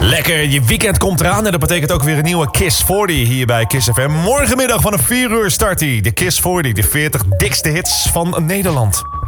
Lekker, je weekend komt eraan en dat betekent ook weer een nieuwe Kiss 40 hier bij Kiss FM. Morgenmiddag vanaf 4 uur start hij. De Kiss 40, de 40 dikste hits van Nederland.